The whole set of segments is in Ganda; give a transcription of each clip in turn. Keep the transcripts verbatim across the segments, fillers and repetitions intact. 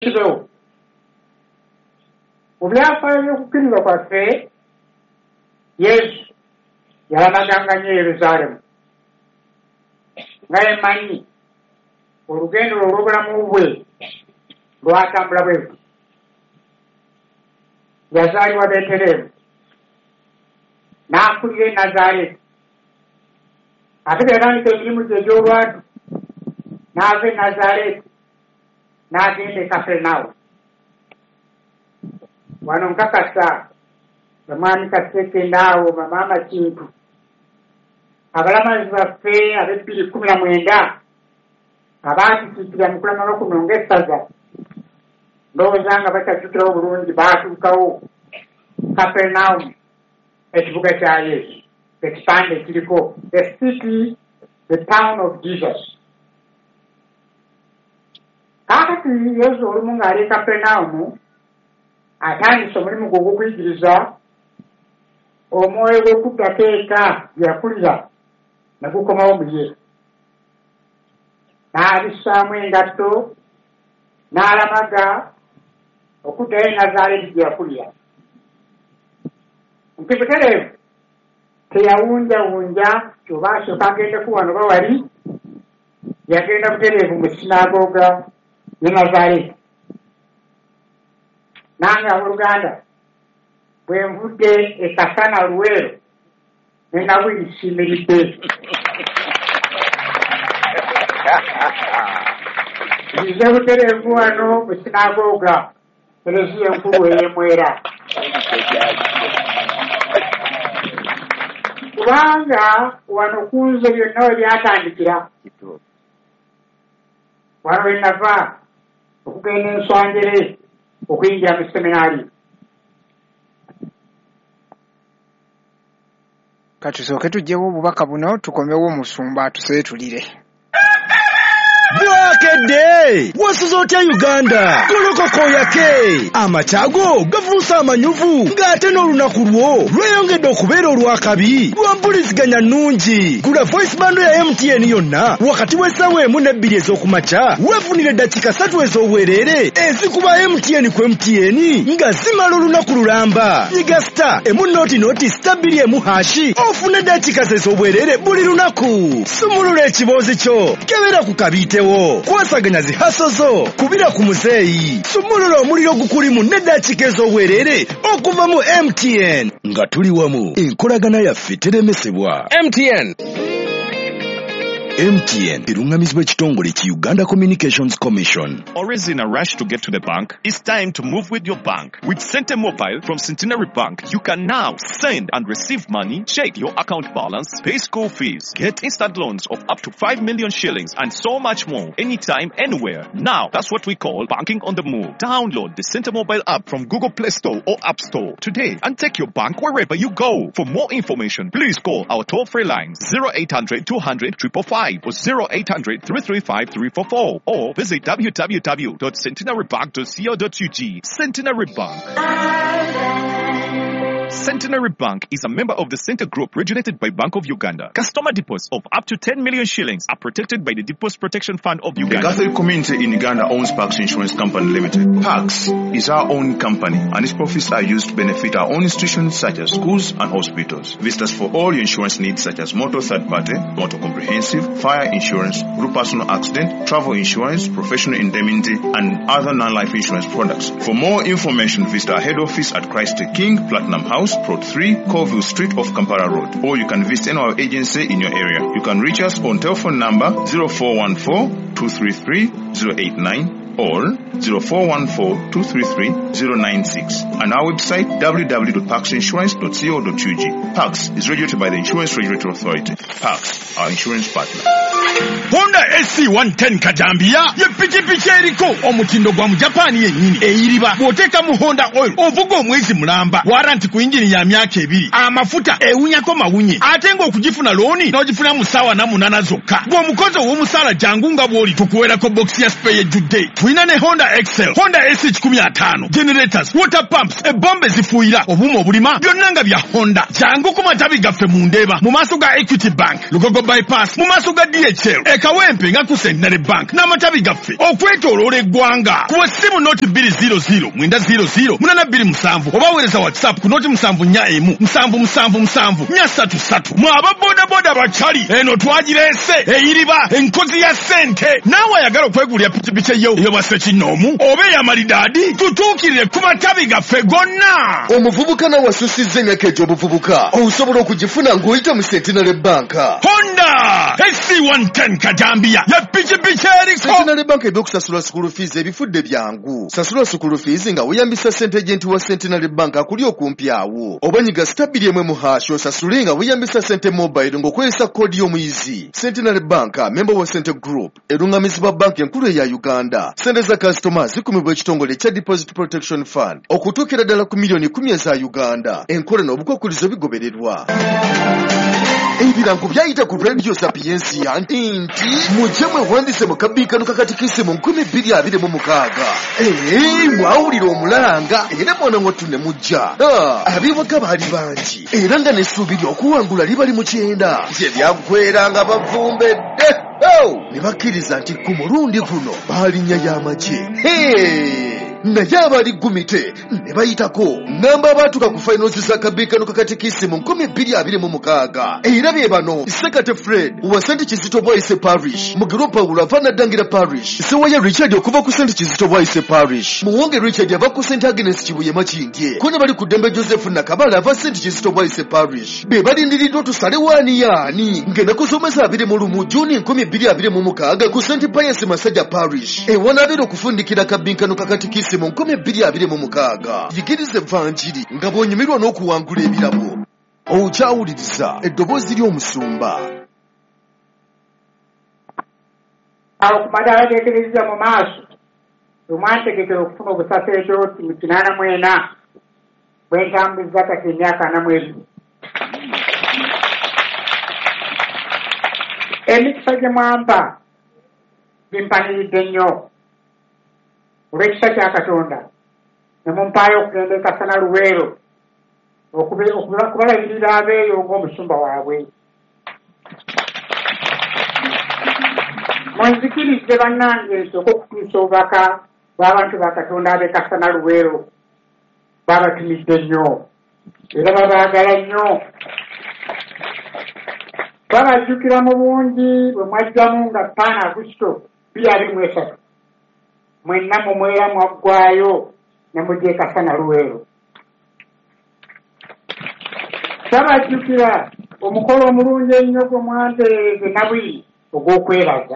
kibeho obyafaayo by'okukkiriza kwaffe Yesu yalabaganga nnyo Yerusaalemu nga yemanyi olugendo olw'obulamu bwe lwatambula bweru. Yazaalibwa Betelehemu n'akulira e Nazaaleeti ate bwe yatandika emirimu gye egy'olwatu n'ava e Nazaaleeti n'agenda e Kaperunawumu. Wano nkakasa omwami Kasekendaawo Mamaama Kintu abalamazi baffe ab'ebbiri kkumi na mwenda abaatikiikira mu kulamaga kuno ng'essaza ndowooza nga bakyajjukirawo bulungi baatuukawo Kaperunawumu ekibuga kya Yesu ekipande ekiriko the city the town of Jesus. Kaakati Yesu olumu ng'ali e Kaperunawumu atandise omulimu gwe ogw'okuyigiriza, omwoyo gw'okuddateeka bye yakulira ne gukomawo mu ye. N'abissaamu engatto n'alamaga okuddayo e Nazaaleeti gye yakulira. Nti Butereevu teyawunjawunja ky'oba asooka agendeku wano ba wali, yagenda Butereevu mu sinagooga y'e Nazaaleeti. Nange abooluganda bwe nvudde e Kasana Luweero ne Nawiri simiridde. Nzize Butereevu wano mu sinagooga Ereziya enkulu ey'Emwera. Kubanga wano kunze byonna we byatandikira. Wano we nava okugenda Enswanjere okuyingira mu seminaari. Katusooke tuggyewo obubaka buno tukomewo omusumba atuseetulire. Bwakedde wasuza otya Uganda golokoko yake amacaago gafuusa amanyuvu ng'ate n'olunaku lwo lweyongedde okubeera olwakabi lwa mpuliziganya nnungi. Gula voice bando ya M T N yonna wakati w'essaawa emu n'ebbiri ez'okumakya weefunire eddakiika ssatu ez'obwereere ezikuba M T N ku M T N nga zimala olunaku lulamba. Nyiga star emu nooti nooti star bbiri emu hashi ofune eddakiika ez'obwereere buli lunaku. Sumulula ekiboozi kyo kebera ku kabiite kwasaganya zihaso zo kubira ku muzeeyi. Sumulula omuliro gukulimu n'eddakiika ez'obwereere okuva mu M T N nga tuli wamu enkolagana yaffe teremesebwa. M T N M T N erungamizibwa ekitongole ki Uganda Communications Commission. Always in a rush to get to the bank? It's time to move with your bank. With Cente Mobile from Centenary Bank, you can now send and receive money, check your account balance, pay school fees, get instant loans of up to five million shillings, and so much more, anytime, anywhere. Now, that's what we call banking on the move. Download the Cente Mobile app from Google Play Store or App Store today and take your bank wherever you go. For more information, please call our toll-free lines zero eight hundred two hundred five five five or zero eight hundred three three five three four four or visit w w w dot centenary bank dot co dot u g. Centenary Bank. Centenary Bank is a member of the Center Group regulated by Bank of Uganda. Customer deposits of up to ten million shillings are protected by the Deposit Protection Fund of Uganda. The Catholic community in Uganda owns Pax Insurance Company Limited. Pax is our own company and its profits are used to benefit our own institutions such as schools and hospitals. Visit us for all your insurance needs such as motor third party, motor comprehensive, fire insurance, group personal accident, travel insurance, professional indemnity and other non-life insurance products. For more information, visit our head office at Christ the King, Platinum House, Plot three, Colville Street off Kampala Road. Or you can visit any of our agency in your area. You can reach us on telephone number zero four one four two three three zero eight nine or zero four one four two three three zero nine six and our website w w w dot pax insurance dot co dot u g. Pax is regulated by the Insurance Regulatory Authority. Pax, our insurance partner. Honda S C one ten Kajambia ye pikipiki eriko omutindo gwa mu Japan yennyini eyiriba bw'oteeka mu Honda oil ovuga omwezi mulamba warranty ku injini ya myaka ebiri amafuta ewunyako mawunye ate ng'okugifuna looni n'ogifuna mu ssaawa na munaana zokka gw'omukozi ow'omusaala jangu nga bw'oli tukuweerako bokisi ya spare ejjudde. Tulina ne Honda Excel, Honda S C one fifty, generators, water pumps, ebbombe zifuuyira obuuma obulima byonna nga bya Honda. Jangu ku matabi gaffe mu Ndeeba mu maaso ga Equity Bank, Lugogo bypass mu maaso ga D ekyeru ekawempe nga ku Centenary Bank n'amatabi gaffe okwetooloola eggwanga ku ssimu noti bbiri ziro ziro mwenda ziro ziro munana bbiri musanvu oba weereza WhatsApp ku noti musanvu nnya emu musanvu musanvu musanvu nnya ssatu ssatu mwaba bodaboda bacali eno twagireese eyiriba enkozi ya ssente naawe ayagala okwegulira pikipiki eyo eyobwa Ssekinnoomu oba ey'amalidaadi tutuukirire ku matabi gaffe gonna. Omuvubuka nawe asusizza emyaka egy'obuvubuka osobola okugifuna ng'oyita mu Centenary Bank. Honda S C one ten Kajambia ya pikipiki eriko. Centenary Bank ebyokusasula school fees ebifudde byangu. Sasula school fees nga weeyambisa ssente agenti wa Centenary Bank akuli okumpi awo. Oba nyiga stabili emwe mu hash osasule nga weeyambisa ssente mobile ng'okozesa koodi y'omuyizi. Centenary Bank member wa Ssente Group erungamizibwa banka enkulu eya Uganda. Ssente za customer zikumibwa ekitongole ekya Deposit Protection Fund okutuukira ddala ku miliyoni kumi eza Uganda. Enkola n'obukwakkulizo bigobererwa. Ebirango byayita ku radio Sapiensia nti mujje mwewandise mu kabiikano kakatikisi mu nkumi bbiri abiri mu mukaaga. Ee mwawulira omulanga era mwana wattu ne mujja. Abiwaka baali bangi era nga n'essuubiri okuwangula libali mu kyenda. Gye byagweranga bavumbedde ne bakkiriza nti ku mulundi guno baalinnya y'amagye. Naye abaali gumite ne bayitako namba abaatuka ku finals za kabiikano kakatikisi mu nkumi bbiri abiri mu mukaaga. Era bye bano Sekate Fred wa Saint Kizito Boyce Parish, Mugiro Paulo ava Naddangira Parish, Sewaya Richard okuva ku Saint Kizito Boyce Parish, Muwonge Richard ava ku Saint Agnes Kibuye Makindye, ko ne bali ku Dembe Joseph Nakabala ava Saint Kizito Boyce Parish. Be balindiriddwa tusale waani yaani ngenda kusomesa abiri mu lumu Juni nkumi bbiri abiri mu mukaaga ku Saint Pius Masajja Parish. Ewanabera okufundikira kabiikano kakatikisi mu nkumi bbiri abiri mu mukaaga. Yigirize Evanjiri nga bw'onyumirwa n'okuwangula ebirabo. Okyawuliriza eddoboozi ly'omusumba. Awo ku madaala g'ekelezia mu maaso omwantegekera okufuna obusasiro ekyoti mu kinaana mu ena bwe ntambuza kati emyaka ana mu ebiri. Emikisa gye mwampa gimpaniridde nnyo olw'ekisa kya Katonda ne mumpaayo okugenda e Kasana Luweero okubalabirira abeeyo ng'omusumba waabwe. Munzikirize bannange nsooka okutuusa obubaka bw'abantu ba Katonda ab'e Kasana Luweero babatumidde nnyo era babaagala nnyo. Babajjukira mu bungi bwe mwajjamu nga ttaano Agusito bbiri abiri mu esatu mwenna mu mwera mwaggwayo ne mujja e Kasana Luweero. Babajjukira omukolo omulungi ennyo gwe mwantereeze nabwiri ogw'okwebaza.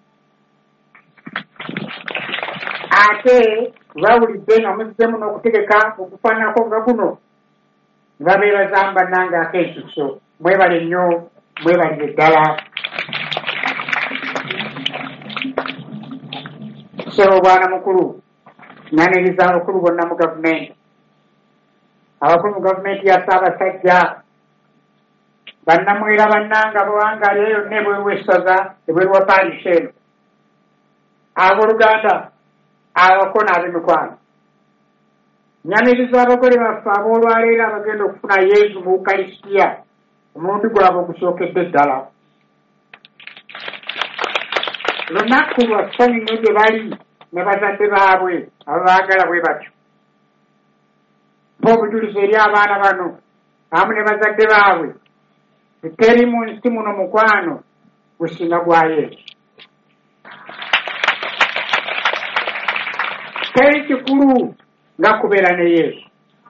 Ate bawulidde nga muzzemu n'okutegeka okufaananako nga guno ne babeebaza bannange ak'ensuso. Mwebale nnyo, mwebalire ddala. So bwana mukulu naniriza abakulu bonna mu gavumenti, abakulu mu gavumenti ya Ssaabasajja, bannamwera bannanga bawangala eyo ne bweru essaza ebweru wa paaliisi eno, abooluganda, abako n'ab'emikwano. Nyaniriza abagole baffe aboolwaleero abagenda okufuna Yesu mu Ukarisitiya omulundi gwabwe ogusookedde ddala. Lunaku lwa ssanyu nnyo gye bali ne bazadde baabwe ababaagala bwe batyo. Mpa obujulizi eri abaana bano awamu ne bazadde baabwe teri mu nsi muno mukwano gusinga gwa Yesu. Teri kikulu nga kubeera ne Yesu,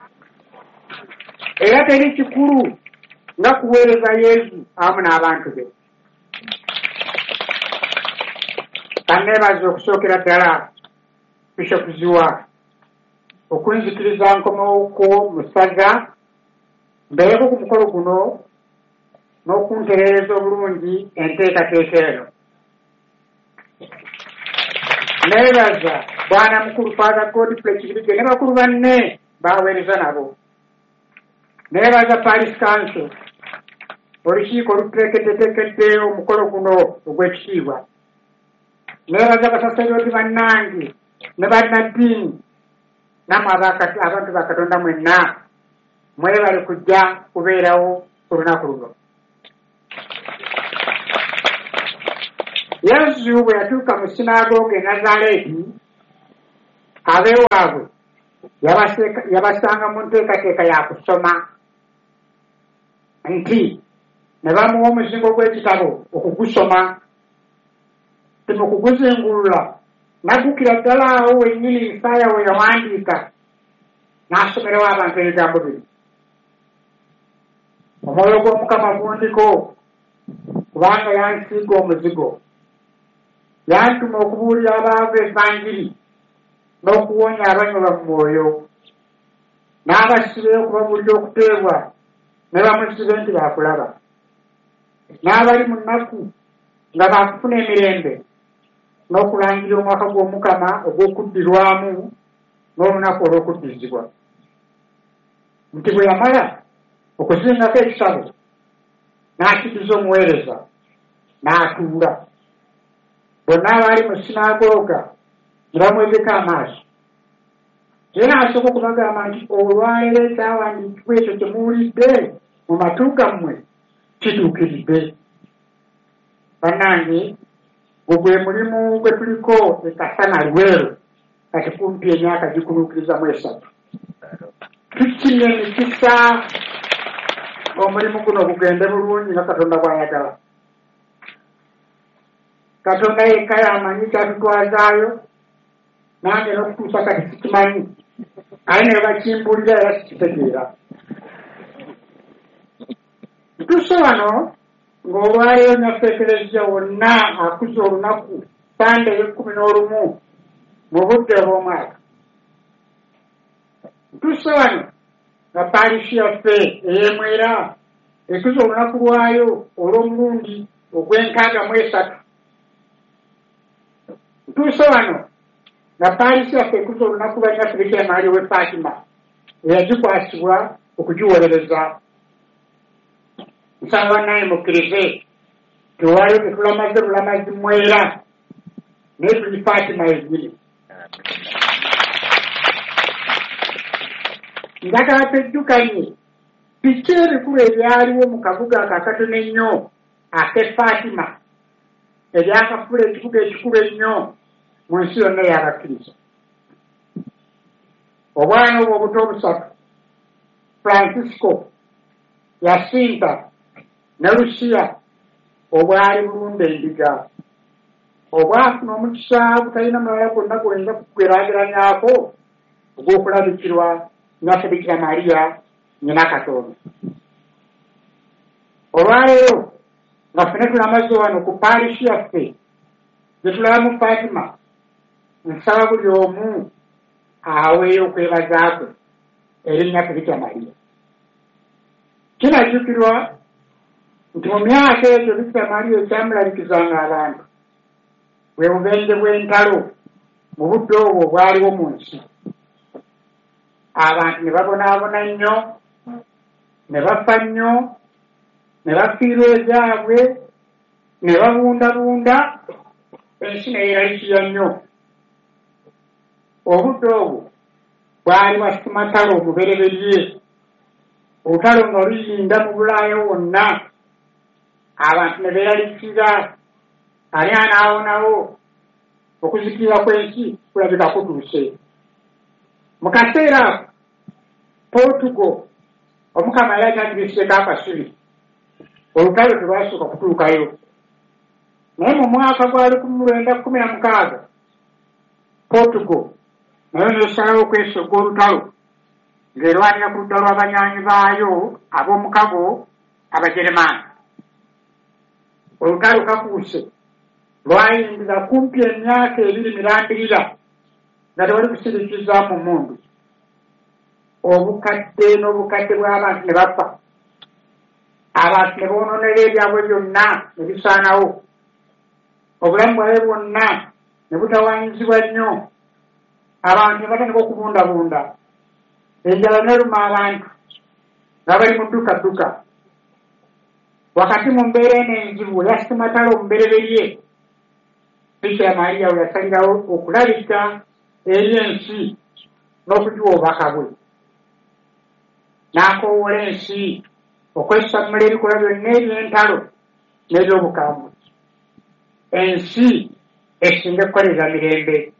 era teri kikulu nga kuweereza Yesu awamu n'abantu be. Kanneebaza okusookera ddala Bishop Ziwa okunzikiriza nkomoko mu ssaza mbeeko ku mukolo guno n'okuntereereza obulungi enteekateeka eno. Neebaza Bwana Mukulu Father Godfrey Kibirige ne bakulu banne baweereza nabo. Neebaza Parish Council olukiiko oluteekeddeteekedde omukolo guno ogw'ekitiibwa. Neebaza basaserdoti bannange ne bannaddiini nammwe abantu ba Katonda mwenna mwebale kujja kubeerawo ku lunaku luno. Yesu bwe yatuuka mu sinagoge e Nazaaleeti, abeewaabwe yabasanga mu nteekateeka ya kusoma nti ne bamuwa omuzingo gw'ekitabo okugusoma, temukuguzingulula naggukira ddala awo wennyini Isaaya we yawandiika n'asomerawo abantu ebigambo bino. Omwoyo gw'Omukama gundiko kubanga yansiiga omuzigo, yantuma okubuulira abaavu evvanjiri n'okuwonya abanyolwa mu mwoyo, n'abasibe okubabuulira okuteebwa ne bamusibe nti baakulaba, n'abali mu nnaku nga baakufuna emirembe, n'okulangira omwaka gw'Omukama ogw'okuddirwamu n'olunaku olw'okuddizibwa. Nti bwe yamala okuzingako ekitabo n'akitiza omuweereza n'atuula. Bonna abaali mu sinagooga ne bamwegeka amaaso. Era n'asooka okubagamba nti olwaleero ekyawandiikibwa ekyo kye muwulidde mu matu gammwe kituukiridde. Bannange, gwe gwe mulimu gwe tuliko e Kasana Luweero kati kumpi emyaka gikunuukiriza mu esatu. Tukinye emikisa omulimu guno gugende bulungi nga Katonda bw'ayagala. Katonda yekka y'amanyi kyatutwazaayo, nange n'okutuusa kati sikimanyi, aye ne bakimbulira era sikitegeera. Tutuuse wano ng'olwaleero nyaffe Ekereziya wonna akuza olunaku Sande ey'ekkumi n'olumu mu budde obw'omwaka. Tutuuse wano nga paalishi yaffe ey'Emwera ekuza olunaku lwayo olw'omulundi ogw'enkaaga mu esatu. Tutuuse wano nga paalishi yaffe ekuza olunaku lwa nnyaffe Bikira Maaliya w'e Faatima eyagikwasibwa okugiwolereza. Nsaba bannaye mukkirize tiwaliwo tetulamaze bulamazi Mwera naye tuli Faatima yennyini. Njagala twejjukanye biki ebikulu ebyaliwo mu kabuga akakatono ennyo ak'e Faatima ebyakafuula ekibuga ekikulu ennyo mu nsi yonna y'abakkiriza. Obwana obwo obuto obusatu, Francisco, Yasinta ne Lucia, obwali bulunda endiga, obwafuna omukisa butalina mulala gwonna gwoyinza kugweraageranyaako ogw'okulabikirwa nnyaffe Bikira Maaliya nnyina Katonda. Olwaleero nga ffene tulamaze wano ku paalishi yaffe gye tulaba mu Faatima, nsaba buli omu aweeyo okwebaza kwe eri nnyaffe Bikira Maaliya. Kinajjukirwa nti mu myaka egyo Bikira Maaliya ekyamulabikizanga abantu bwe bubenje bw'entalo mu budde obwo obwaliwo mu nsi. Abantu ne babonaabona nnyo, ne bafa nnyo, ne bafiirwa ebyabwe, ne babundabunda, ensi ne yeeralikirya nnyo. Obudde obwo bwali bwasimatalo omubereberye, olutalo nga luyinda mu Bulaaya wonna, abantu ne beeralikira, ani anaawonawo, okuzikirira kw'ensi kulabika kutuuse. Mu kaseera ako Portugal Omukama yali atandiiseko akasubi, olutalo telwasooka kutuukayo. Naye mu mwaka gwa lukumi lwenda kkumi na mukaaga Portugal nayo neesalawo okwesogga olutalo ng'erwanira ku ludda lw'abanyaanyi baayo ab'omukago Abajeremaani. Olutalo kakuuse lwayingira kumpi emyaka ebiri mirambirira nga tewali kusirikiza mu mmundu. Obukadde n'obukadde bw'abantu ne bafa, abantu ne boononera ebyabwe byonna ne bisaanawo, obulamu bwabwe bwonna ne butawaanyizibwa nnyo, abantu ne batandika okubundabunda, enjala n'eruma abantu nga bali mu ddukadduka. Wakati mu mbeera eno enzibu yasimatala omubereberye, Bikira Maaliya we yasalirawo okulabika eri ensi n'okugiwa obubaka bwe. N'akoowoola ensi okwesamula ebikolwa byonna eby'entalo n'eby'obukambwe. ensi esinga kukoleza mirembe.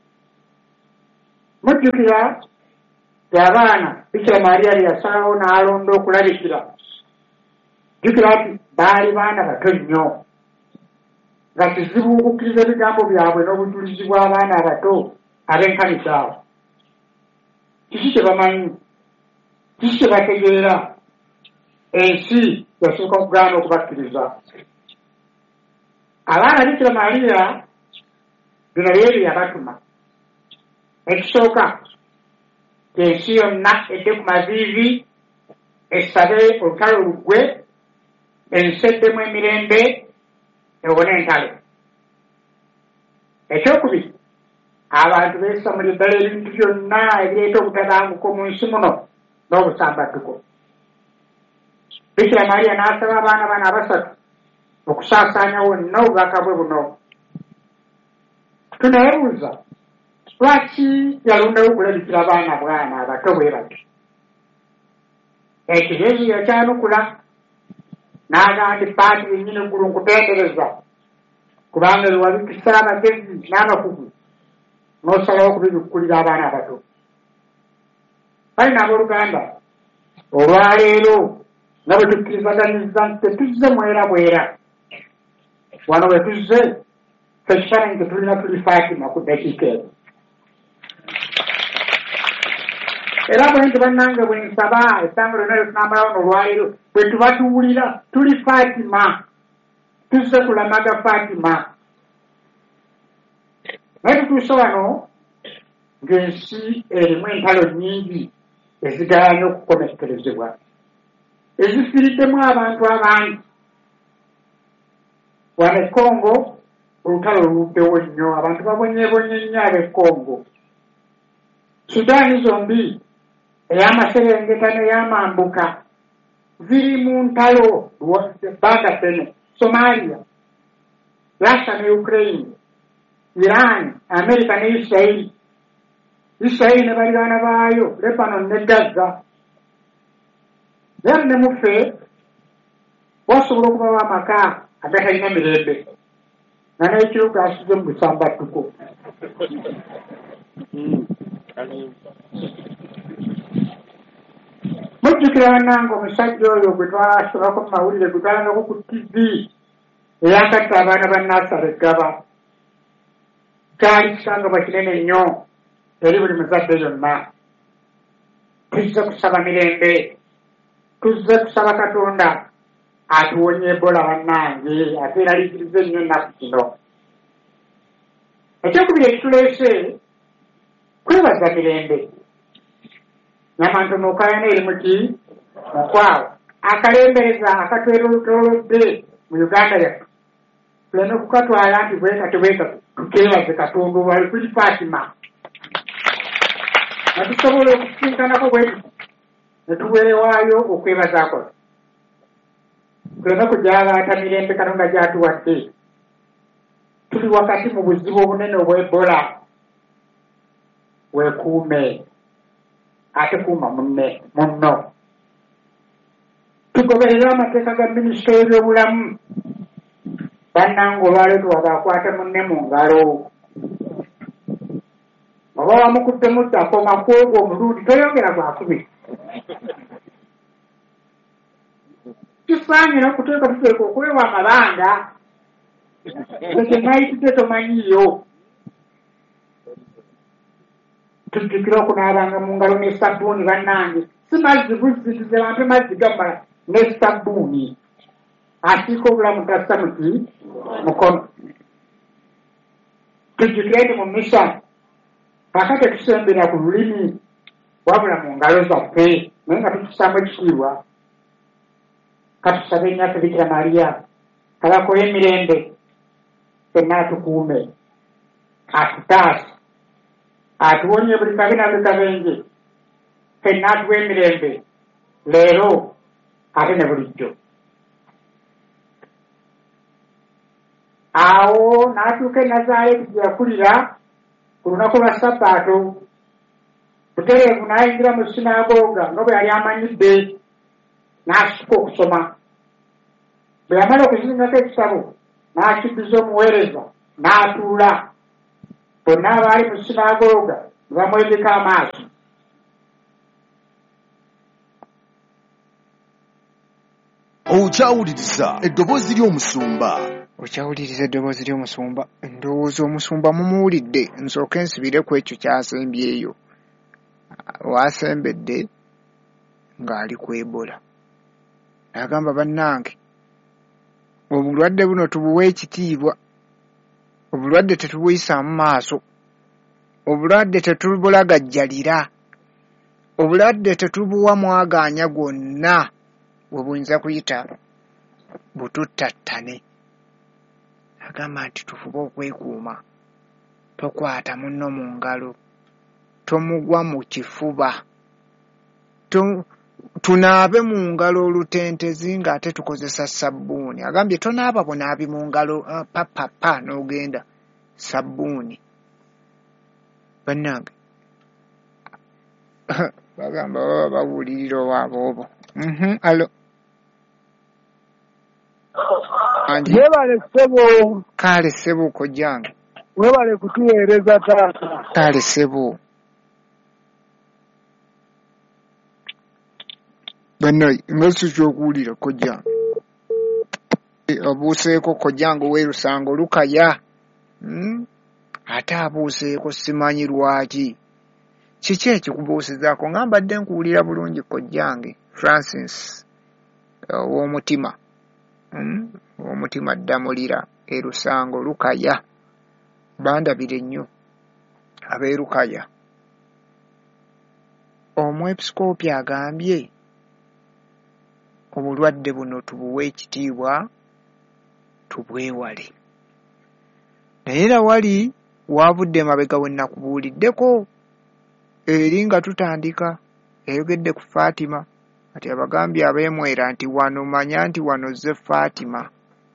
Mujjukira abaana Bikira Maria yasalawo n'alonda okulabikira. Jjukira nti baali baana bato nnyo nga kizibu okukkiriza ebigambo byabwe n'obujulizi bw'abaana abato ab'enkanisa awo. Kiki kye bamanyi? Kiki kye bategeera? Ensi yasooka okugaana okubakkiriza. Abaana Bikira Maria bino bye yabatuma. Ekisooka ensi yonna edde ku maviivi esabe olutalo luggwe, ensi eddemu emirembe ewone entalo. Ekyokubiri, abantu beesamulira ddala ebintu byonna ebireeta obutabanguko mu nsi muno n'obusambattuko. Bikira Maria n'asaba abaana bano abasatu okusaasaanya wonna obubaka bwe buno. Tuneebuuza, lwaki yalondawo okulabikira abaana bwana abato bwe batyo? Ekirezi yakyanukula n'agamba paati yennyini eggulu nkutendereza kubanga ewabikisa amagezi n'abakugu n'osalawo okubibikkulira abaana abato. Bali n'abooluganda, olwaleero nga bwe tukkirizaganyiza nti tetuzze mwera bwera. Wano bwe tuzze ffe ekifaananyi tetulina tuli Fatima ku ddakiika ezo. Era bwe nti bannange bwe nsaba essanga lyonna lye tunamalawo n'olwaleero bwe tuba tuwulira tuli Fatima, tuzze kulamaga Fatima. Naye tutuuse wano ng'ensi erimu entalo nnyingi ezigaanye okukomekkerezebwa, ezifiiriddemu abantu abangi. Wano e Congo olutalo luluddewo nnyo, abantu babonyeebonye nnyo ab'e Congo. Sudaani zombi ey'amaserengeta n'ey'amambuka ziri mu ntalo ebbanga ssene. Somalia, Russia ne Ukraine, Iran, America ne Israel. Israel ne baliraana baayo, Lebanon ne Gaza. Naye ne muffe wasobola okubawo amaka agatalina mirembe nga n'ekiruga asize mu busambattuko. Mujjukira bannange omusajja oyo gwe twasobako mu mawulire gwe twalangako ku tivi eyakatta abaana ba Nassari Gaba. Kyali kisangabwa kinene nnyo eri buli muzadde yonna. Tuzze kusaba mirembe, tuzze kusaba Katonda atuwonye Ebola bannange, ate eraliikirize nnyo ennaku zino. Ekyokubiri ekituleese kwebaza mirembe. Nyamantono okayana eri muki mukwawo akalembereza akatwerolodde mu Uganda yaffe tuleme kukatwala nti bweka tebweka tukeebaze Katonda wali kuli Fatima nga tusobola okusinkanako bwetu ne tuweerewaayo okwebaza kola. Tuleme kujabaata mirembe Katonda gy'atuwadde. Tuli wakati mu buzibu obunene obw'Ebola. Weekuume ate kuuma munne munno. Tugoberere amateeka ga minisitule y'ebyobulamu. Bannange olwaleero tuwagaakwate munne mu ngalo. Oba wamukuddemu akoma ku ogwo omulundi toyongera gwakubiri. Kisaanye n'okuteeka tuteeka okuwewa amabanga. Ekyo nayitidde tomanyiyo. Tujjukira okunaabanga mu ngalo n'essabbuuni bannange. Si mazzi buzzikize bantu mazzi gamala n'essabbuuni. Asiika obulamu tassa muki mukono. Tujjukire nti mu misa kakati tetusembera ku lulimi wabula mu ngalo zaffe naye nga tukisaamu ekitiibwa. Katusabe nnyaffe Bikira Maria kabaka ow'emirembe ffenna atukuume, atutaase, atuwonye buli kabi na buli kabenje, ffenna atuwa emirembe leero ate ne bulijjo. Awo n'atuuka e Nazaaleeti gye yakulira ku lunaku lwa Sabbaato. Butereevu n'ayingira mu sinagooga nga bwe yali amanyidde n'asituka okusoma. Bwe yamala okuzingako ekisabo n'akidduza omuweereza n'atuula bonna abaali mu sinagooga ne bamwegeka amaaso. okyawuliriza eddoboozi ly'omusumba okyawuliriza eddoboozi ly'omusumba ndowooza omusumba mumuwulidde nsooke nsibire ku ekyo kyasembyeyo waasembedde ng'ali ku Ebola n'agamba bannange obulwadde buno tubuwe ekitiibwa obulwadde tetubuyisa mu maaso obulwadde tetubulagajjalira obulwadde tetubuwa mwagaanya gwonna bwe buyinza kuyita bututtattane. Agamba nti tufube okwekuuma tokwata munno mu ngalo tomugwa mu kifuba tunaabe mu ngalo olutentezi ng'ate tukozesa sabbuuni. Agambye tonaaba bunaabi mu ngalo uh, papapa n'ogenda sabbuuni. Bannange bagamba baba bawulirira owaabo obwo. Mhm, alo Webale ssebo. Kale ssebo kojjange. Webale kutuweereza taata. Kale ssebo. Bannange ngasi ky'okuwulira kojjange. Obuuseeko kojjange w'erusango lukaya. Hmm? Ate abuuseeko simanyi lwaki. Kiki ekikubuusizaako? Nga mbadde nkuwulira bulungi kojjange Francis w'omutima. Hmm? Omutima ddamulira erusango lukaya bandabire nnyo abeerukaya. Omwepisikoopi agambye obulwadde buno tubuwe ekitiibwa tubwewale. Naye era wali wabudde mabega we nakubuuliddeko eri nga tutandika eyogedde ku Fatima ati abagambye abeemwera nti wano manya nti wano ze Fatima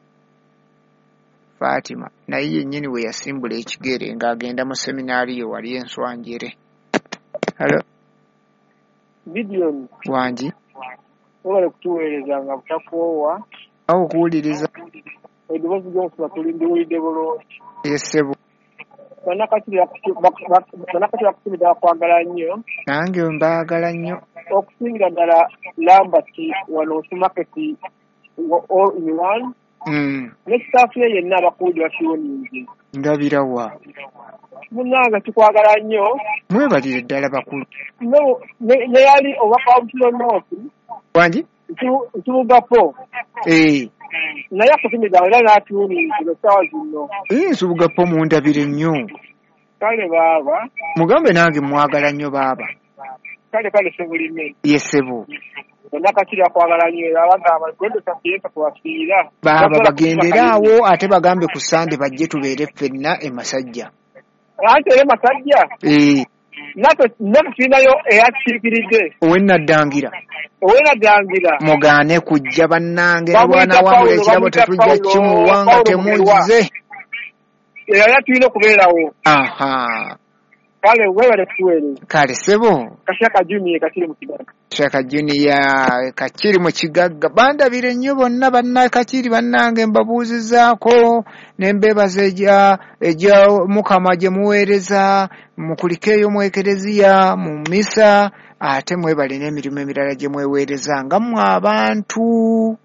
Fatima naye yennyini we yasimbula ekigere ng'agenda mu seminaari ye wali enswanjere. Halo Gideon wangi wabale kutuweereza nga butakoowa awo okuwuliriza eddoboozi ly'omusumba tulindiwulidde bulungi. Yesebo bannakatuli bakutumira bakwagala nnyo nange mbaagala nnyo okusingira ddala Lambert wano sumaketi all in one. Mm. Ne sitaafu ye yenna abakuudi bakiwuniize. Ndabira wa munnange tukwagala nnyo mwebalire ddala bakulu ne yali obubaka wa Butiro North wangi nsubugapo ee naye akutumira era n'atuwuniize essaawa zino nsubugapo mundabire nnyo. Kale baaba mugambe nange mwagala nnyo baaba. Kale kale sebulime yesebo bannakatuli bakwagala nnyo era bagamba gwendo tafiireka kubafiira baaba bagenderaawo ate bagambe ku Sande bajje tubeere ffenna e Masajja. Anti era Masajja ee nato nato tulinayo eyakisiikiridde owennaddangira owennaddangira mugaane kujja bannange lwana wamula ekirabo tetujja kimuwa nga temuzize era tulina okubeerawo. aha kale webale tuweereza. Kale ssebo Kashaka Junior kakiri mu kigagga. Kashaka Junior kakiri mu kigagga bandabire nnyo bonna banna kakiri bannange mbabuuzizaako ne mbeebaza ejja ejja Mukama gye muweereza mukulikeeyo mu ekereziya mu misa ate mwebale n'emirimu emirala gye mweweereza nga mmwe abantu.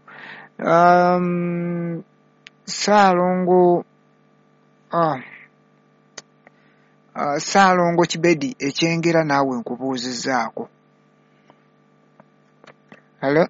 um, Saalongo ah. Uh, Saalongo Kibedi ekyengera naawe nkubuuzizaako. Halo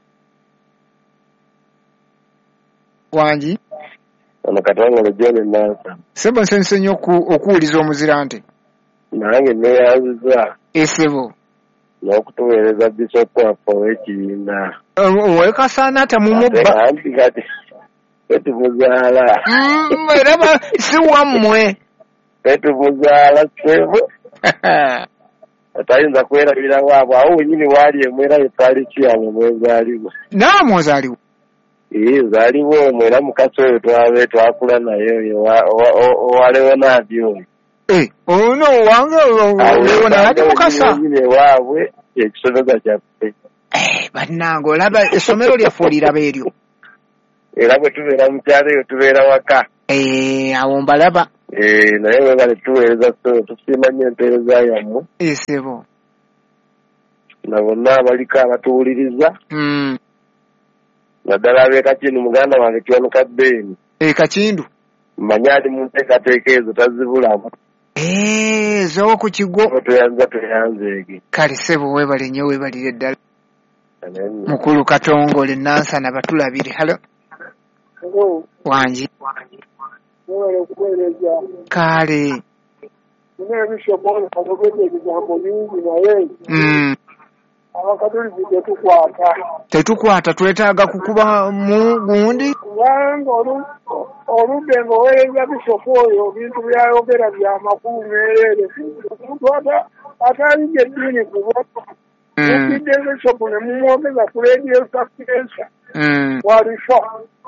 wangi ono Katongole John Nansa. Sebo nsense nnyo okuwuliza omuzira nti nange neeyanziza esebo n'okutuweereza Bishop waffe ow'ekibiina owekasaanata mumubba anti kati tetumuzaala era si wammwe tetumuzaala ssebo atayinza kwerabira waabwe awo wenyini waali emwera yetwali kiyamwe mwezaalibwa naamwe ozaaliwo ee zaaliwo omwo era mukasi oyo twabe twakula naye oyo owalewo naadi oyo ono wange olewonaladi mukasa wenyini waabwe ekisonoza kyaffe bannange olaba essomero lyaffe oliraba eryo era bwe tubeera mu kyalo eyo tubeera waka. Eh, awo mbalaba. Eh, naye bwe bali tuweereza so tusiima nnyo empeereza yammwe. Esebo. Na bonna abaliko abatuwuliriza. Mm. Naddala ab'e Kakindu muganda wange Kiwanuka Beni. E Kakindu. Mmanyi ali mu nteekateeka ezo tazibulamu. Eh, zo ku kigo. Tuyanza tuyanzeege. Kale sebo weebale nnyo weebalire ddala. Mukulu Katongole Nansana batulabire. Halo. Hello. Wanji. Wewe kueleza. Kale. Mimi nishobola kugogoza ebigambo bingi naye. Mm. Abakatoliki tetukwata. Tetukwata twetaaga kukuba mu gundi. Wanga oludde ng'oweereza bishopu oyo bintu byayogera bya makulu meerere. Omuntu atayinza eddiini kubota. Mukidde bishopu ne mumwogeza ku leediyo safirensa. Walifa.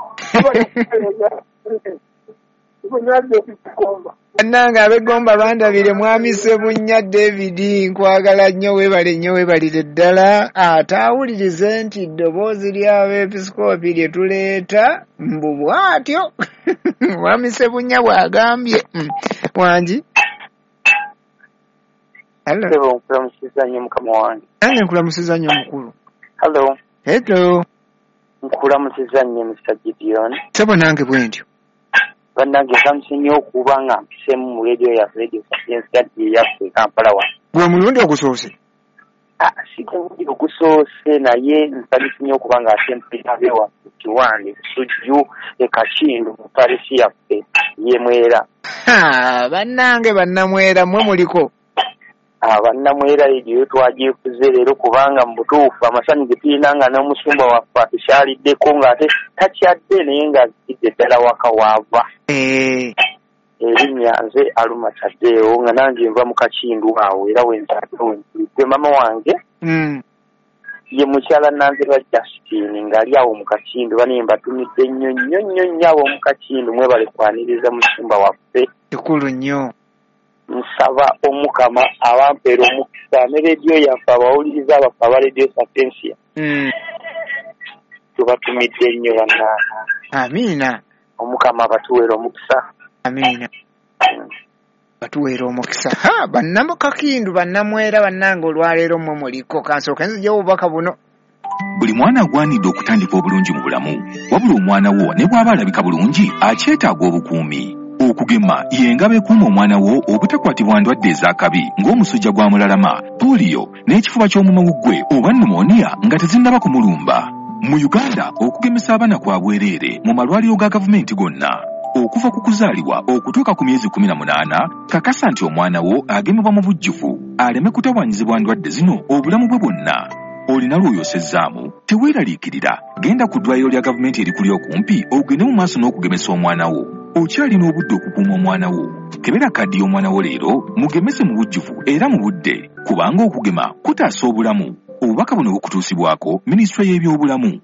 Bannange ab'eggomba bandabire mwami Sebunya David nkwagala nnyo weebale nnyo weebalire ddala ataawulirize nti ddoboozi ly'abeepisikoopi lye tuleeta mbu bw'atyo mwami Sebunya bw'agambye. Wangi? Hello. Hello, nkulamusiza nnyo mukama wange. Nange nkulamusiza nnyo mukulu. Hello. Hello. Nkulamusiza nnyo Mister Gideon. Sebo nange bwe ntyo. Bannange nsamusinye okuba nga mpisemu mu leediyo yaffe leediyo sapiensi yadde yaffe Kampala wa. Gwe mulundi ogusoose? Ah, si mulundi ogusoose naye nsanyusinye okuba nga ate mpitabe waffe Kiwande Sujju e Kakindu mu palisi yaffe ye Mwera. Ha, bannange bannamwera mmwe muliko? Abannamwera leediyo twagifuze leero kubanga mu butuufu amasanyu ge tulina nga n'omusumba waffe atukyaliddeko ng'ate takyadde naye ng'azidde ddala waka waava. Eh. Erinnya nze Aluma Taddeewo nga nange nva mu Kakindu awo era wenzadde wentulidde mama wange. Mm. Ye mukyala Nanzerwa Justine ng'ali awo mu Kakindu bane mbatumidde nnyo nnyo nnyo nnyo abo mu Kakindu mwebale kwaniriza musumba waffe. Kikulu nnyo. Nsaba omukama abampeera omukisa ne leediyo yaffe abawuliriza abaffe aba leediyo sapiensi. Mm. Tubatumidde nnyo bannange. Amiina. Omukama abatuweera omukisa. Amiina. Batuweera omukisa. Ha, bannama Kakindu bannamwera bannange olwaleero mmwe muliko kansooka nzigyewo obubaka buno. Buli mwana agwanidde okutandika obulungi mu bulamu wabula omwana wo ne bw'aba alabika bulungi akyetaaga obukuumi. Okugema y'engabo ekuuma omwana wo obutakwatibwa ndwadde ez'akabi ng'omusujja gwa mulalama, poliyo n'ekifuba ky'omumawuggwe oba pneumonia nga tezinnaba kumulumba. Mu Uganda okugemesa abaana kwa bwereere mu malwaliro ga gavumenti gonna. Okuva ku kuzaalibwa okutuuka ku myezi kumi na munaana kakasa nti omwana wo agemebwa mu bujjuvu aleme kutawaanyizibwa ndwadde zino obulamu bwe bwonna. Olina lw'oyosezzaamu teweeraliikirira genda ku ddwaliro lya gavumenti erikuli okumpi ogende mu maaso n'okugemesa omwana wo. Okyalina obudde okukuuma omwana wo. Kebera kaddi y'omwana wo leero mugemese mu bujjuvu era mu budde kubanga okugema kutaasa obulamu. Obubaka buno bukutuusibwako minisitule y'ebyobulamu.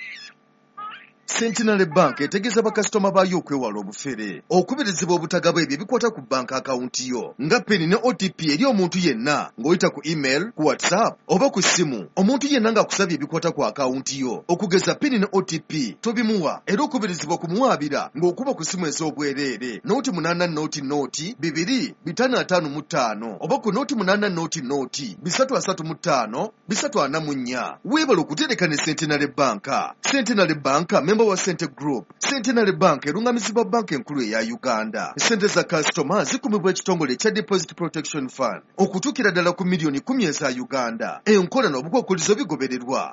Centenary Bank etegeeza bakasitoma baayo okwewala obufere okubirizibwa obutagaba ebyo ebikwata ku bank account yo nga peni ne O T P eri omuntu yenna ng'oyita ku email, ku WhatsApp oba ku ssimu. Omuntu yenna ng'akusabye ebikwata ku account yo okugeza peni ne O T P tobimuwa era okubirizibwa kumuwaabira ng'okuba ku ssimu ez'obwereere nooti munaana nooti nooti bibiri bitaano ataano mu ttaano oba ku nooti munaana nooti nooti bisatu asatu mu ttaano bisatu ana mu nnya. Weebala okutereka ne Centenary Bank. Centenary Bank member wa Sente Group. Centenary Bank erungamizibwa banka enkulu eya Uganda. Sente za customer zikumibwa ekitongole kya Deposit Protection Fund okutuukira ddala ku miliyoni kumi eza Uganda. Enkola n'obukwakkulizo bigobererwa.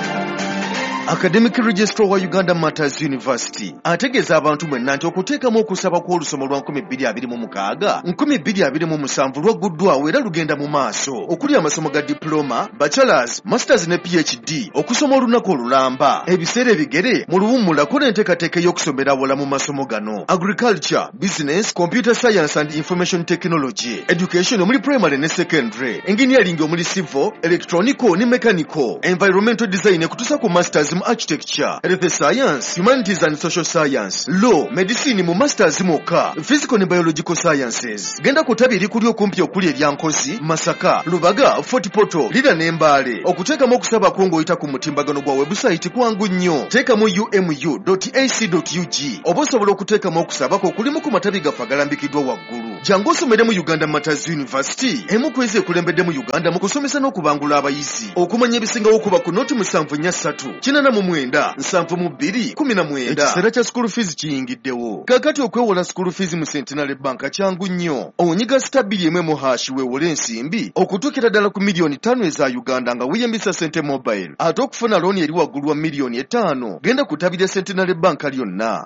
Academic Registrar wa Uganda Matters University ategeeza abantu mwenna nti okuteekamu okusaba kw'olusomo lwa nkumi bbiri abiri mu mukaaga nkumi bbiri abiri mu musanvu lwaguddwawo era lugenda mu maaso okuli amasomo ga diploma, bachelors, masters ne P H D okusoma olunaku olulamba. Ebiseera ebigere mu luwummulako n'enteekateeka y'okusomera awala mu masomo gano: agriculture, business, computer science and information technology, education omuli primary ne secondary, engineering omuli civil, electronical ne mechanical, environmental design ekutuusa ku masters masters mu architecture, health science, humanities and social science, law, medicine mu masters moka, physical ne biological sciences. Genda kutabiri kuli okumpi okuli ebyankozi, Masaka, Lubaga, Fort Poto, Lira n'Embale. Okuteekamu okusaba kwongo oyita ku mutimbagano gwa website kwangu nnyo. Teekamu u m u dot a c dot u g. Oba osobola okuteekamu okusaba ko kulimu ku matabi gaffe agalambikiddwa waggulu. Jangu osomere mu Uganda Matters University. Emu kwezi ekulembedde mu Uganda mu kusomesa n'okubangula abayizi. Okumanya ebisingawo okuba ku noti musanvu nnya ssatu, kinana mu mwenda, nsanvu mu bbiri, kumi na mwenda. Ekiseera kya school fees kiyingiddewo. Kaakati okwewola school fees mu Centenary Bank kyangu nnyo. Onyiga star bbiri emu emu hash weewole ensimbi okutuukira ddala ku miliyoni ttaano eza Uganda nga weeyambisa Sente Mobile. Ate okufuna looni eri waggulu wa miliyoni ettaano, genda ku ttabi lya Centenary Bank lyonna.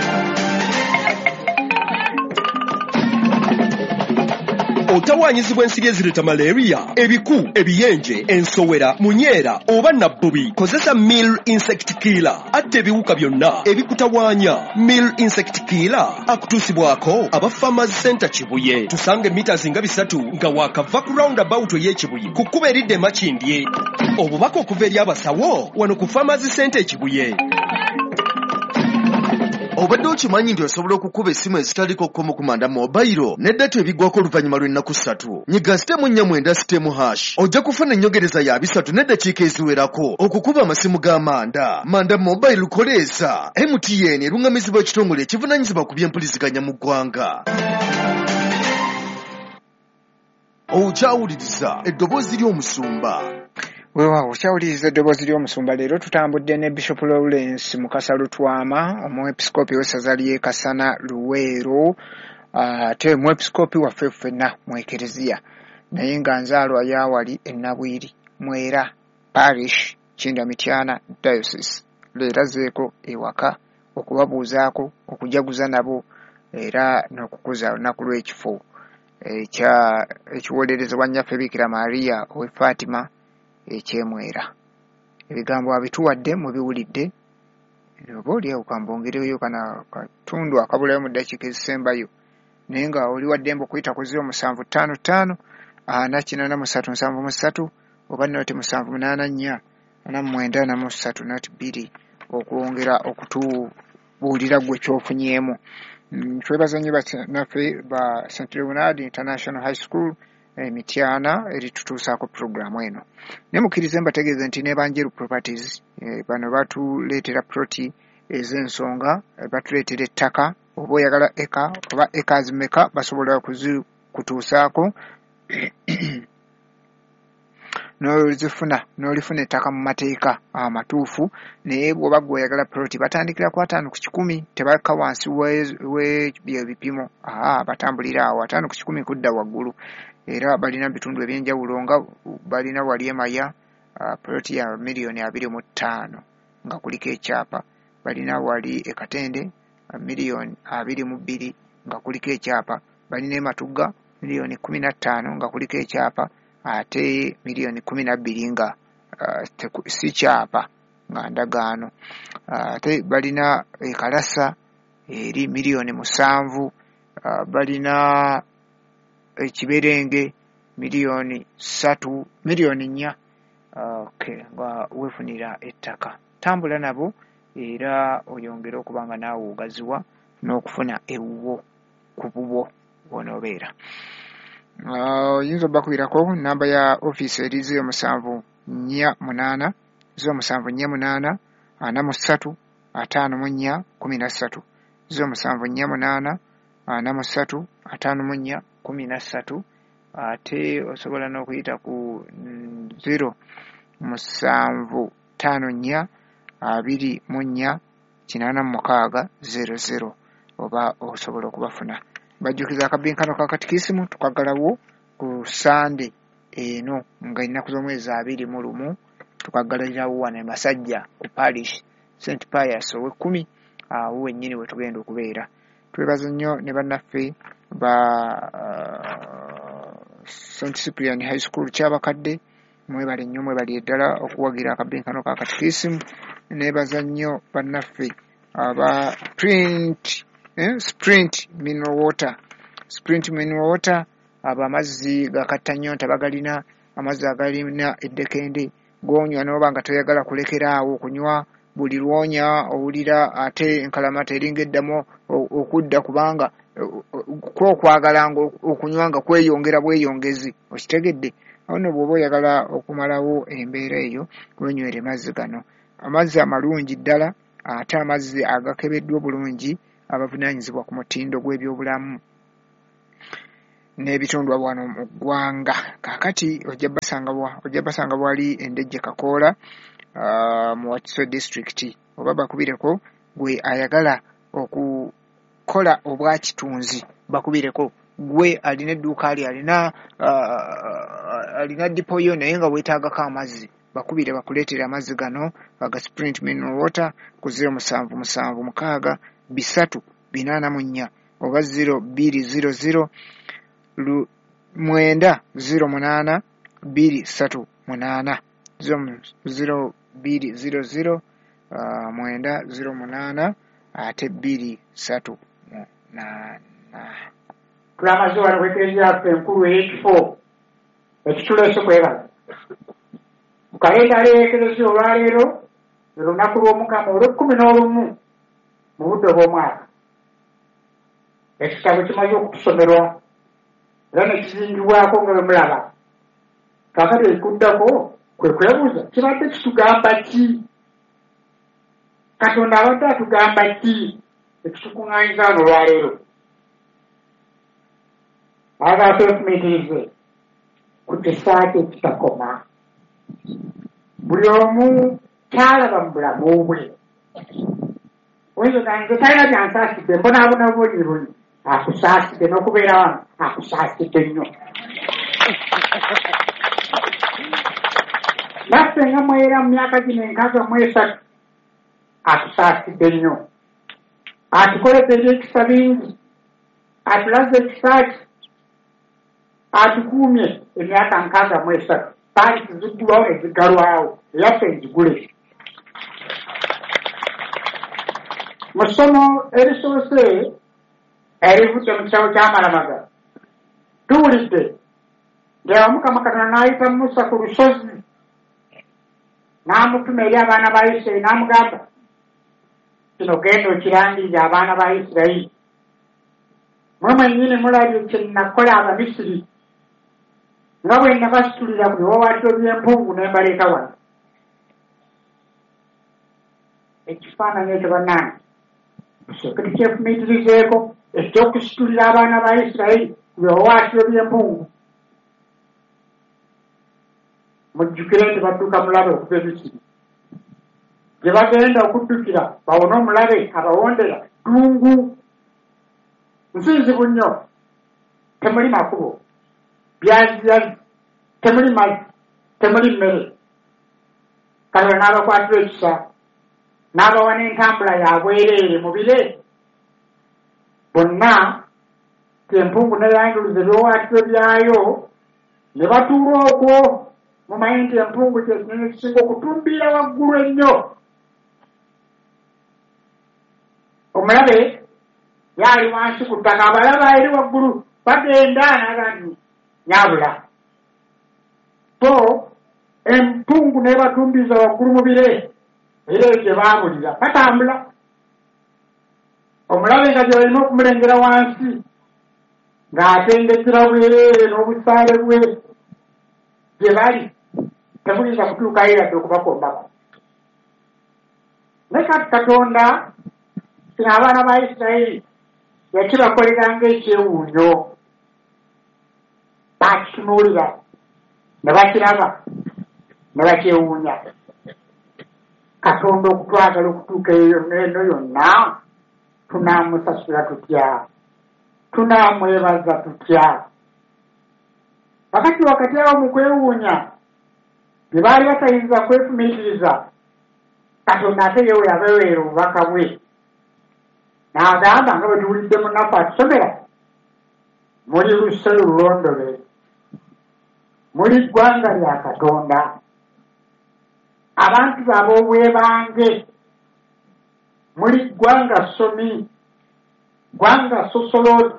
Otawanyizibwa ensiri ezireta malaria, ebiku, ebiyenje, ensowera, munyeera oba nabbubi. Kozesa Mill Insect Killer atta ebiwuka byonna ebikutawanya. Mill Insect Killer akutuusibwako aba Farmers Center Kibuye. Tusange meters nga bisatu nga waakava ku roundabout ey'Ekibuye ku kkubo eridda e Makindye. Obubaka okuva eri abasawo wano ku Farmers Center Kibuye. Obadde okimanyi nti osobola okukuba essimu ezitaliko kkomo ku Manda Mobile n'eddata ebiggwako oluvannyuma lw'ennaku ssatu. Nyiga sitemu nnya mwenda sitemu hash. Ojja kufuna ennyongereza ya bisatu n'eddakiika eziwerako okukuba amasimu ga Manda. Manda Mobile lukoleeza. M T N eruŋŋamizibwa ekitongole ekivunaanyizibwa ku by'empuliziganya mu ggwanga. Okyawuliriza eddoboozi ly'omusumba. Weewaawo okyawuliriza eddoboozi ly'omusumba. Leero tutambudde ne Bishop Lawrence Mukasa Lutwama, omwepiskopi w'essaza ly'e Kasana Luweero, ate mwepiskopi waffe ffenna mu Ekereziya, naye nga nzaalwa yaawali e Nabwiri Mwera Parish Kinda-Mityana Diocese. Leero azzeeko ewaka okubabuuzaako, okujaguza nabo era n'okukuza olunaku lw'ekifo ekya ekiwolerezebwa nnyaffe Bikira Maria ow'e Fatima ekyemwera. Ebigambo abituwadde mubiwulidde, oba oliawo kambongereyo kana katundu akabulayo mu ddakiika ezisembayo, naye nga oli waddembe okuyita ku ziro musanvu ttaano ttaano ana kinana mu ssatu nsanvu mu ssatu oba noti musanvu munaana nnya ana mwenda na mu ssatu noti bbiri okwongera okutubuulira gwe kyofunyeemu. Twebaza nnyo bannaffe ba Saint Leonard International High School Mityana eritutuusaako puroguramu eno. Ne mukkirize mbategeeze nti n'Evangeral Properties eh, bano batuleetera ploti ez'ensonga, eh, batuleetera ettaka, oba oyagala eka oba eka zimeka basobola kuzikutuusaako n'olizifuna n'olifuna ettaka mu mateeka amatuufu, naye bw'oba gwe oyagala ploti batandikira ku ataano ku kikumi, tebakka wansi w'ebyo ebipimo. Aa batambulira awo ataano ku kikumi kudda waggulu. Era balina bitundu ebyenjawulo nga balina wali emaya uh, ploti ya miliyoni abiri mu ttaano nga kuliko ekyapa, balina wali ekatende uh, miliyoni abiri mu bbiri nga kuliko ekyapa, balina ematugga miliyoni kumi na ttaano nga kuliko ekyapa, ate miliyoni kumi na bbiri nga uh, si kyapa nga ndagaano, uh, ate balina ekalasa eri miliyoni musanvu, uh, balina ekiberenge miliyoni satu miliyoni nnya okay nga wefunira ettaka. Tambula nabo era oyongera okubanga naawe ogaziwa n'okufuna ewuwo ku bubwo bw'onoobeera. Oyinza obbakubirako namba ya ofiisi eri ziro musanvu nnya munaana ziro musanvu nnya munaana ana mu ssatu ataano mu nnya kumi na ssatu, ziro musanvu nnya munaana ana mu ssatu ataano mu nnya kumi na ssatu. Ate osobola n'okuyita ku ziro musanvu ttaano nnya abiri mu nnya kinaana mu mukaaga zero zero, oba osobola okubafuna. Bajjukiza akabinkano ka katikisimu tukaggalawo ku Sande eno nga ennaku z'omwezi abiri mu lumu, tukaggalirawo wano e Masajja ku Parish Saint Pius ow'ekkumi, awo wennyini we tugenda okubeera. Twebaza nnyo ne bannaffe ba uh, Saint Cyprian High School Kyabakadde, mwebale nnyo mwebali eddala okuwagira akabinkano ka katikisimu. Nebaza nnyo bannaffe aba print eh, Sprint Mineral Water Sprint Mineral Water aba amazzi gakatta nnyonta bagalina, amazzi agalina eddekende, gwonywa n'oba nga toyagala kulekeraawo okunywa buli lwonya owulira ate enkalamata eringa eddamu okudda kubanga kwokwagalanga okunywa nga kweyongera bweyongezi okitegedde ono bw'oba oyagala okumalawo embeera eyo wenywere mazzi gano amazzi amalungi ddala ate amazzi agakebeddwa bulungi abavunaanyizibwa ku mutindo gw'ebyobulamu n'ebitundwa wano mu ggwanga kaakati ojja basanga bwali endejje kakoola uh, mu Wakiso district oba bakubireko gwe ayagala okukola obwa kitunzi bakubireko gwe alina edduuka ali alina uh, alina dipo yo naye nga weetaagako amazzi bakubire bakuleetera amazzi gano aga Sprint mineral water ku zero musanvu musanvu mukaaga bisatu binaana mu nnya oba zero bbiri zero zero mwenda zero munaana bbiri ssatu munaana zero bbiri zero zero mwenda zero munaana ate bbiri ssatu munaana. Tulamaze wano kw'ekereziya yaffe enkulu ey'ekifo ekituleese kwebaza mu kaleetaala y'ekereziya olwaleero olunaku lw'omukama olw'ekkumi n'olumu mu budde bw'omwaka ekitabo kimaze okutusomerwa era ne kizingibwako nga bwe mulaba kaakati ekikuddako kwe kwebuuza kibadde kitugamba ki katonda abadde atugamba ki ekitukuŋŋaanyiza wano olwaleero ayagala twefumiitirize ku kisaati ekitakoma buli omu kyalaba mu bulamu bwe oyinza gange talina byansaasidde mbonaabona buli buli akusaasidde n'okubeera wano akusaasidde nnyo naffe nga mwera mu myaka gino enkaaga mu esatu atusaasidde nnyo atukoleza ebyekisa bingi atulaze ekisaaki atukuumye emyaka nkaaga mu esatu paali tuziggulawo ne ziggalwawo eyaffe ezigule mu ssomo erisoose erivudde mu kitabo ky'amalamaga tuwulidde ngewa Mukama Katonda n'ayita Musa ku lusozi n'amutuma eri abaana ba Isirayiri n'amugamba kino genda okirangirire abaana ba Isirayiri mwe mwennyini mulabye kye nakola Abamisiri nga bwe nabasitulira ku biwaawaatiro by'empungu ne mbaleeta wano ekifaananyi ekyo bannange tusooke tukyefumiitirizeeko ekyokusitulira abaana ba Isirayiri ku biwaawaatiro by'empungu mujjukire nti badduka mulabe okuva Misiri gye bagenda okuddukira bawone omulabe abawondera ddungu nsinzibu nnyo temuli makubo byaziyazi temuli mazzi temuli mmere Katonda n'abakwatira ekisa n'abawa n'entambula ya bwereere mu bire bonna empungu neyanjuluza ebiwawaatiro byayo ne batuula okwo mumanyi nti empungu kyekinyonyi ekisinga okutumbiira waggulu ennyo omulabe yaali wansi ku ttaka abalaba eri waggulu bagenda nagandi nyabula so empungu nebatumbiza waggulu mu bire era gye baabulira batambula omulabe nga gyolina okumulengera wansi ng'atengekera bwereere n'obusaale bwe gye bali temuyinza kutuukayo yadde okubakombako ne kati Katonda kino abaana ba Isirayiri yakibakoleranga ekyewuunyo bakitunuulira ne bakiraba ne bakyewuunya Katonda okutwagala okutuuka eyo eno yonna tunaamusasula tutya tunaamwebaza tutya wakati wakati awo mu kwewuunya bye baali batayinza kwefumiitiriza Katonda ate yewe yabeweera obubaka bwe n'agamba nga bwe tuwulidde munaku atusomera muli luse lulondole muli ggwanga lya Katonda abantu ab'obwebange muli ggwanga somi ggwanga sosoloti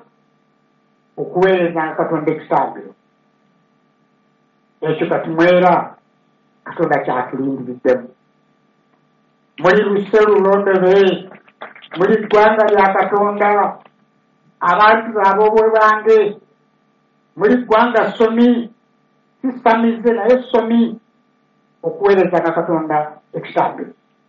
okuweereza Katonda ekisambiro ekyo kati mwera Katonda kyatulindiridemu. Muri Luseru Londere, muri ggwanga lya Katonda, abantu ab'obwe bange, muri ggwanga somi, sisamize naye somi, okuweereza Katonda ekitambi.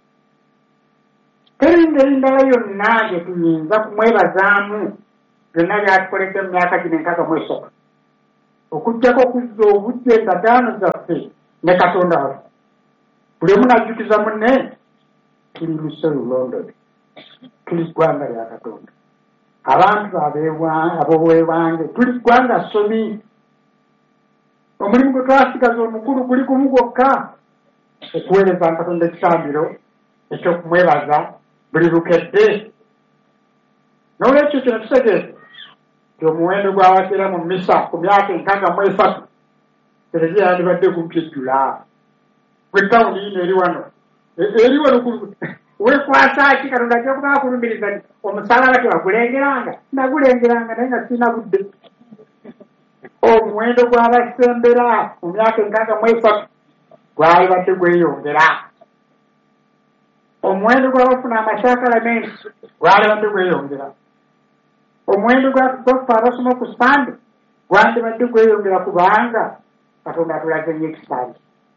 Teri ngeri ndala yonna gye tuyinza kumwebazaamu byonna byatukoledde mu myaka gino enkaaga mu esatu. Okuggyako okuzza obudde endagaano zaffe ne Katonda waffe. Buli omu n'ajjukiza munne tuli Luseru Londere, tuli ggwanga lya Katonda. Abantu ab'obwe bange tuli ggwanga somi. Omulimu gwe twasigaza omukulu guli gumu gwokka, okuweereza Katonda ekitambiro ekyokumwebaza buli lukedde. N'olwekyo kino tutegeeza nti omuwendo gw'abakeera mu mmisa ku myaka enkaaga mu esatu Ereziya yandibadde kumpi ejjula. Gwe tawuni yino eri wano eri wano weekwasa ki Katonda ajja kuba akulumiriza nti omusalaba tebagulengeranga? Nagulengeranga naye nga sirina budde. Omuwendo gw'abasembera mu myaka enkaaga mu esatu gwali badde gweyongera. Omuwendo gw'abafuna amasaakala mengi gwali badde gweyongera. Omuwendo gw'abaffe abasoma ku Sande gwali badde gweyongera kubanga Katonda atulaze nnyo ekisanja.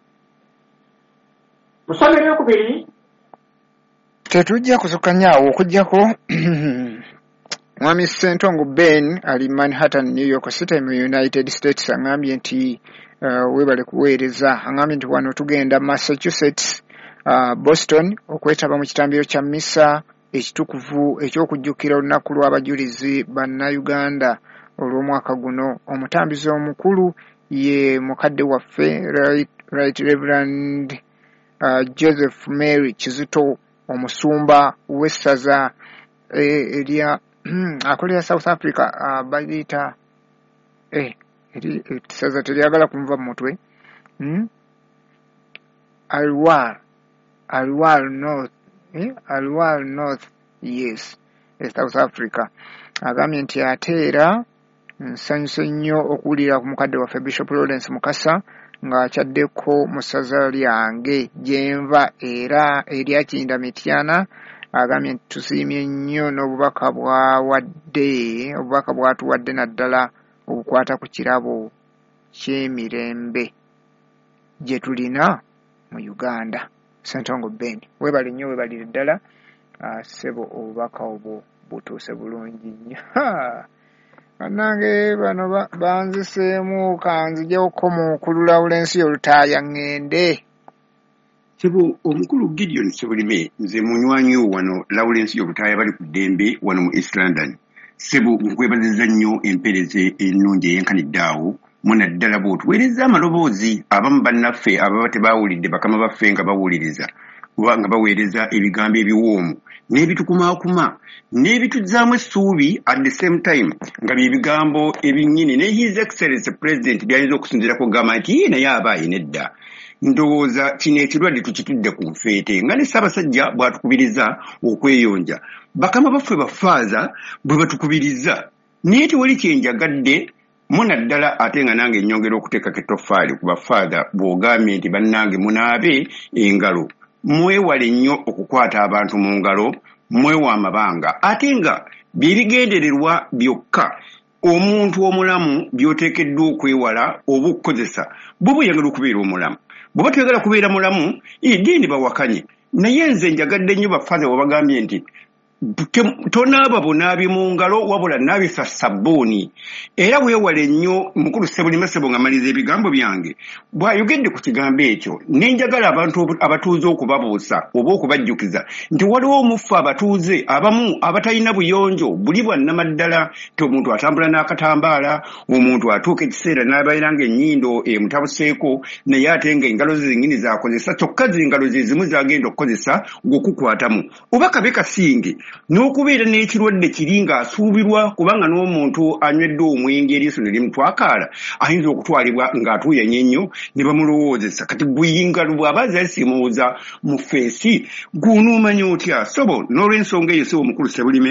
Musome eryokubiri tetujja kusukanyaawo okuggyako Mwami Ssentongo Ben ali Manhattan, New York City mu United States angambye nti uh, webale kuweereza. Angambye nti wano tugenda Massachusetts, uh, Boston okwetaba mu kitambiro kya misa ekitukuvu ekyokujjukira olunaku lw'abajulizi bannayuganda olw'omwaka guno. Omutambizi omukulu ye mukadde waffe Right, right Reverend uh, Joseph Mary Kizito, omusumba w'essaza erya akolera South Africa, uh, bagiyita eh eri essaza teryagala kunva mu mutwe hmm? Alwar Alwar North eh? Alwar North, yes, e South Africa. Agambye nti ate era nsanyuse nnyo okuwulira ku mukadde waffe Bishop Lawrence Mukasa ng'akyaddeko mu ssaza lyange gyenva era erya Kinda Mityana. Agambye nti tusiimye nnyo n'obubaka bwawadde obubaka bwatuwadde naddala obukwata ku kirabo ky'emirembe gye tulina mu Uganda. Ssentongo Ben, webale nnyo, webalire ddala. Uh, sebo obubaka obwo butuuse bulungi nnyo. Bannange bano banziseemu kanzigyeko mu kulula Lawrence olutaaya ŋŋende. Sebo omukulu Gideon Sebulime, nze munywanyi wano Lawrence olutaaya bali ku ddembe wano mu East London. Sebo nkwebaziza nnyo empereze ennungi eyenkanidde awo muna ddala bw'otuweereza amaloboozi abamu bannaffe ababa tebaawulidde bakama baffe nga bawuliriza oba nga baweereza ebigambo ebiwoomu n'ebitukumaakuma n'ebituzzaamu essuubi at the same time nga bye bigambo ebinnyini ne His Excellency President byayinza okusinziirako gamba nti ye naye aba ayina edda. Ndowooza kino ekirwadde tukitudde ku nfeete nga ne Ssaabasajja bw'atukubiriza okweyonja, bakama baffe bafaaza bwe batukubiriza. Naye tewali kyenjagadde muna ddala ate nga nange nnyongera okuteekako ettoffaali ku bafaaza bw'ogambye nti bannange munaabe engalo. Mwewale nnyo okukwata abantu mu ngalo, mwewa amabanga ate nga bye bigendererwa byokka omuntu omulamu by'oteekeddwa okwewala oba okukozesa bw'oba oyagala okubeera omulamu. Bw'oba toyagala kubeera mulamu egende bawakanye. Naye nze njagadde nnyo bafaaza wabagambye nti tonaaba bunaabye mu ngalo wabula naabisa sabbuuni. Era weewale nnyo mukulu Sebulime Sebo nga maliza ebigambo byange bw'ayogedde ku kigambo ekyo ne njagala abantu abatuuze okubabuusa oba okubajjukiza nti waliwo omufu abatuuze abamu abatalina buyonjo buli bwannamaddala nti omuntu atambula n'akatambaala, omuntu atuuka ekiseera n'abeera ng'ennyindo emutabuseeko naye ate ng'engalo ze zennyini z'akozesa kyokka z'engalo ze zimu z'agenda okukozesa ng'okukwatamu oba kabe kasinge n'okubeera n'ekirwadde kiri ng'asuubirwa kubanga n'omuntu anywedde omwenge eryeso ne limutwakaala ayinza okutwalibwa ng'atuuyanye nnyo ne bamulowoozesa. Kati guyingalo bw'aba zasimuuza mu feesi gw'onoomanya otya. Sobo n'olw'ensonga eyo Sebo omukulu Sebulime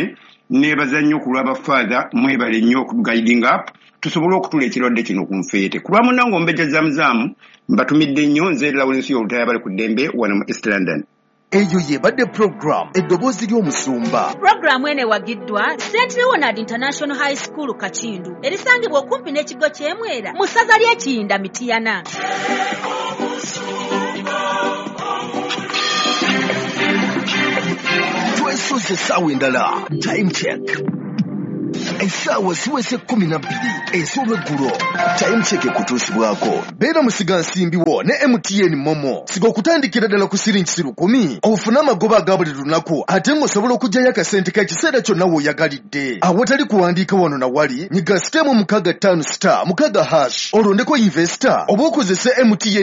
nebaza nnyo ku lw'abafaatha mwebale nnyo okuguiding up tusobole okutula ekirwadde kino ku nfeete ku lwamu nange ombejja zamuzaamu mbatumidde nnyo nze Lawrence y'olutaaya bali ku ddembe wano mu East London. Eyo yebadde program eddoboozi ly'omusumba. Programu ene wagiddwa Saint Leonard International High School Kakindu erisangibwa okumpi n'ekigo ky'Emwera mu ssaza ly'e Kiyinda Mityana. Twesoze essaawa endala time check. Essaawa ziweze kumi na bbiri ez'olweggulo. Time check ekutuusibwako. Beera musiga nsimbiwo ne M T N Momo. Siga okutandikira ddala ku siringi lukumi. Ofune amagoba aga buli lunaku ate ng'osobola okugyayo akasente k'ekiseera kyonna w'oyagalidde. Awatali kuwandiika wano na wali nyiga sitemu mukaaga ttaano star mukaaga hash olondeko investor oba okozese M T N